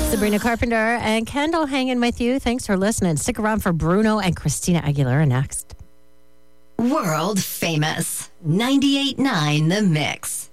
Sabrina Carpenter and Kendall hanging with you. Thanks for listening. Stick around for Bruno and Christina Aguilera next. World famous 98.9 The Mix.